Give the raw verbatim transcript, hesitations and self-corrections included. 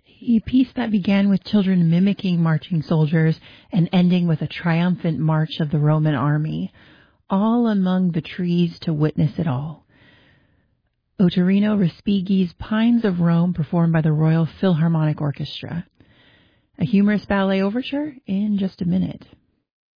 A piece that began with children mimicking marching soldiers and ending with a triumphant march of the Roman army, all among the trees to witness it all. Ottorino Respighi's Pines of Rome, performed by the Royal Philharmonic Orchestra. A humorous ballet overture in just a minute.